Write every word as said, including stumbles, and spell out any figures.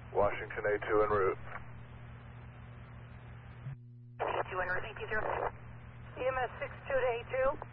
Washington A two en route. A two en route, A two zero. E M S six two to A two.